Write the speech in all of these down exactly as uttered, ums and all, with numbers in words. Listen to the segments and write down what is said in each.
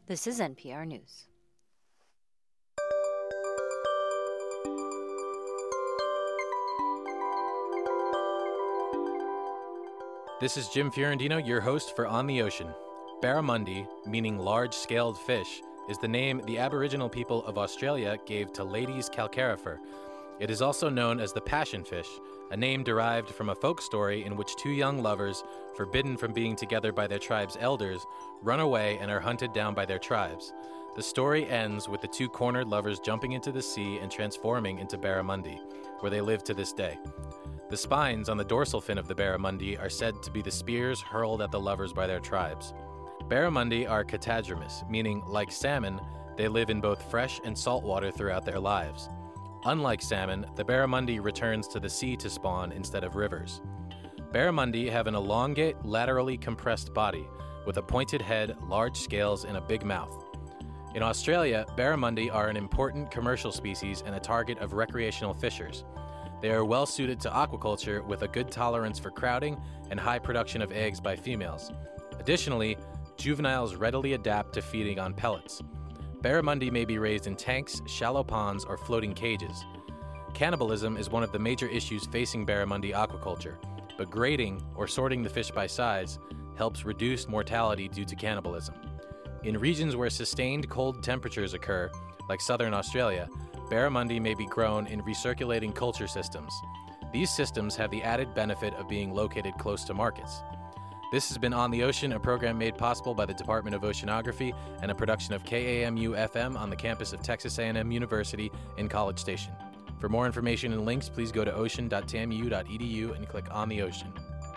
This is N P R News. This is Jim Fiorentino, your host for On the Ocean. Barramundi, meaning large-scaled fish, is the name the Aboriginal people of Australia gave to Ladies calcarifer. It is also known as the passionfish, a name derived from a folk story in which two young lovers, forbidden from being together by their tribe's elders, run away and are hunted down by their tribes. The story ends with the two cornered lovers jumping into the sea and transforming into barramundi, where they live to this day. The spines on the dorsal fin of the barramundi are said to be the spears hurled at the lovers by their tribes. Barramundi are catadromous, meaning, like salmon, they live in both fresh and salt water throughout their lives. Unlike salmon, the barramundi returns to the sea to spawn instead of rivers. Barramundi have an elongate, laterally compressed body, with a pointed head, large scales, and a big mouth. In Australia, barramundi are an important commercial species and a target of recreational fishers. They are well suited to aquaculture with a good tolerance for crowding and high production of eggs by females. Additionally, juveniles readily adapt to feeding on pellets. Barramundi may be raised in tanks, shallow ponds, or floating cages. Cannibalism is one of the major issues facing barramundi aquaculture, but grading, or sorting the fish by size, helps reduce mortality due to cannibalism. In regions where sustained cold temperatures occur, like southern Australia, barramundi may be grown in recirculating culture systems. These systems have the added benefit of being located close to markets. This has been On the Ocean, a program made possible by the Department of Oceanography and a production of K A M U F M on the campus of Texas A and M University in College Station. For more information and links, please go to ocean dot t a m u dot e d u and click On the Ocean.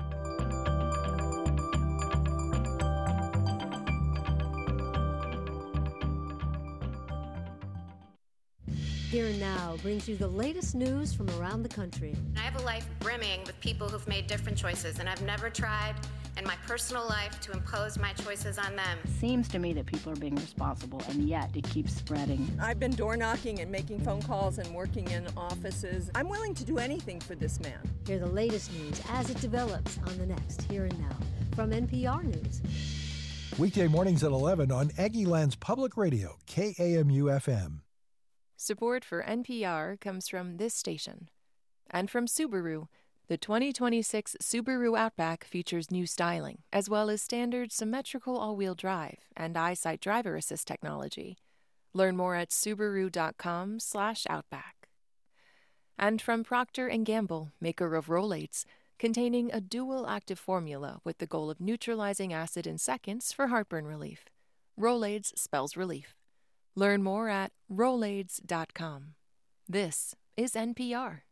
Here and Now brings you the latest news from around the country. I have a life brimming with people who've made different choices, and I've never tried in my personal life to impose my choices on them. Seems to me that people are being responsible, and yet it keeps spreading. I've been door knocking and making phone calls and working in offices. I'm willing to do anything for this man. Hear the latest news as it develops on the next Here and Now from N P R News. Weekday mornings at eleven on Aggieland's Public Radio, K A M U F M. Support for N P R comes from this station. And from Subaru. The twenty twenty-six Subaru Outback features new styling, as well as standard symmetrical all-wheel drive and EyeSight driver assist technology. Learn more at subaru dot com slash outback. And from Procter and Gamble, maker of Rolaids, containing a dual active formula with the goal of neutralizing acid in seconds for heartburn relief. Rolaids spells relief. Learn more at rolaids dot com. This is N P R.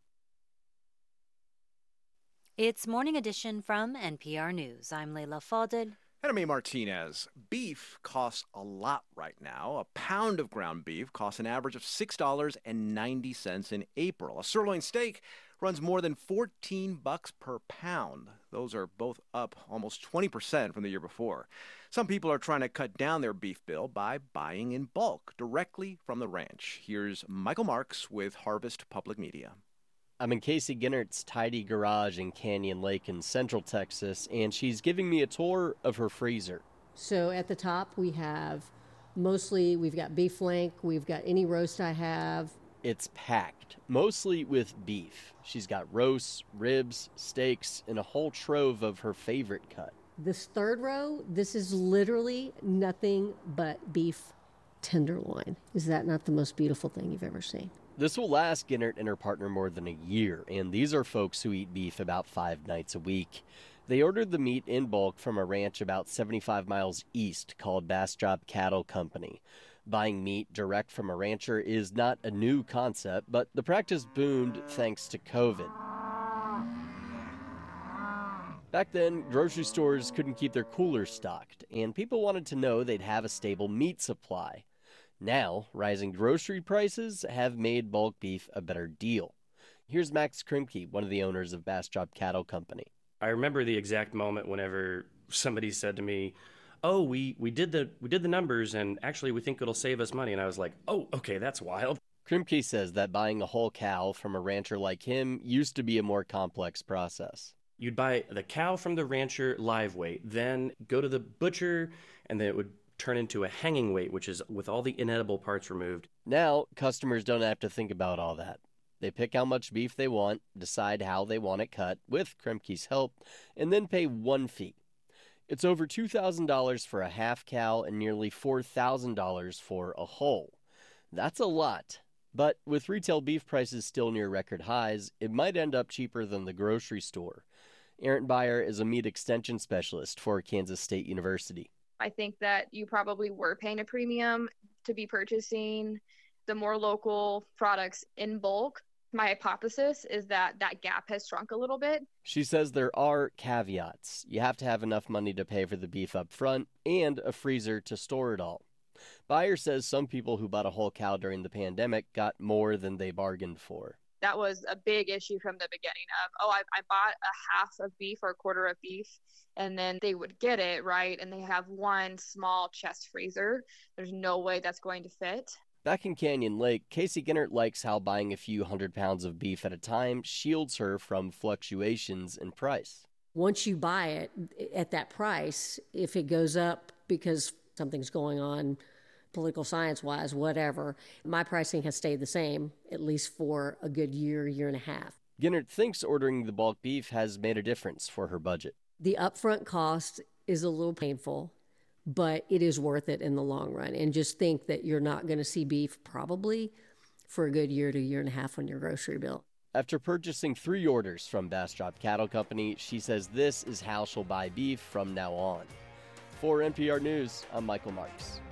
It's Morning Edition from N P R News. I'm Leila Fadel. And I'm A. Martinez. Beef costs a lot right now. A pound of ground beef costs an average of six dollars and ninety cents in April. A sirloin steak runs more than fourteen bucks per pound. Those are both up almost twenty percent from the year before. Some people are trying to cut down their beef bill by buying in bulk directly from the ranch. Here's Michael Marks with Harvest Public Media. I'm in Casey Ginnert's tidy garage in Canyon Lake in Central Texas, and she's giving me a tour of her freezer. So at the top we have mostly, we've got beef flank, we've got any roast I have. It's packed, mostly with beef. She's got roasts, ribs, steaks, and a whole trove of her favorite cut. This third row, this is literally nothing but beef tenderloin. Is that not the most beautiful thing you've ever seen? This will last Ginnert and her partner more than a year, and these are folks who eat beef about five nights a week. They ordered the meat in bulk from a ranch about seventy-five miles east called Bastrop Cattle Company. Buying meat direct from a rancher is not a new concept, but the practice boomed thanks to COVID. Back then, grocery stores couldn't keep their coolers stocked, and people wanted to know they'd have a stable meat supply. Now, rising grocery prices have made bulk beef a better deal. Here's Max Krimke, one of the owners of Bastrop Cattle Company. I remember the exact moment whenever somebody said to me, oh, we, we did the we did the numbers, and actually we think it'll save us money. And I was like, oh, okay, that's wild. Krimke says that buying a whole cow from a rancher like him used to be a more complex process. You'd buy the cow from the rancher live weight, then go to the butcher, and then it would turn into a hanging weight, which is with all the inedible parts removed. Now, customers don't have to think about all that. They pick how much beef they want, decide how they want it cut, with Kremke's help, and then pay one fee. It's over two thousand dollars for a half cow and nearly four thousand dollars for a whole. That's a lot. But with retail beef prices still near record highs, it might end up cheaper than the grocery store. Erin Beyer is a meat extension specialist for Kansas State University. I think that you probably were paying a premium to be purchasing the more local products in bulk. My hypothesis is that that gap has shrunk a little bit. She says there are caveats. You have to have enough money to pay for the beef up front and a freezer to store it all. Beyer says some people who bought a whole cow during the pandemic got more than they bargained for. That was a big issue from the beginning of, oh, I, I bought a half of beef or a quarter of beef, and then they would get it, right? And they have one small chest freezer. There's no way that's going to fit. Back in Canyon Lake, Casey Ginnert likes how buying a few hundred pounds of beef at a time shields her from fluctuations in price. Once you buy it at that price, if it goes up because something's going on political science-wise, whatever, my pricing has stayed the same, at least for a good year, year and a half. Ginnert thinks ordering the bulk beef has made a difference for her budget. The upfront cost is a little painful, but it is worth it in the long run. And just think that you're not going to see beef probably for a good year to year and a half on your grocery bill. After purchasing three orders from Bastrop Cattle Company, she says this is how she'll buy beef from now on. For N P R News, I'm Michael Marks.